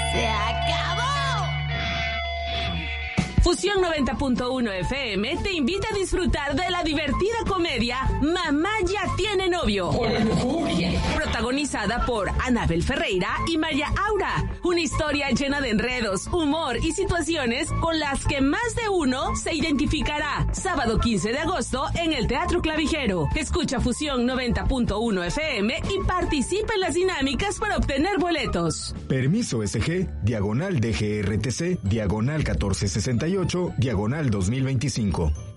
¡Se acabó! Fusión 90.1 FM te invita a disfrutar de la divertida comedia Mamá ya tiene novio. Protagonizada por Anabel Ferreira y Maya Aura. Una historia llena de enredos, humor y situaciones con las que más de uno se identificará. Sábado 15 de agosto en el Teatro Clavijero. Escucha Fusión 90.1 FM y participa en las dinámicas para obtener boletos. Permiso SG, diagonal DGRTC, diagonal 1468, diagonal 2025.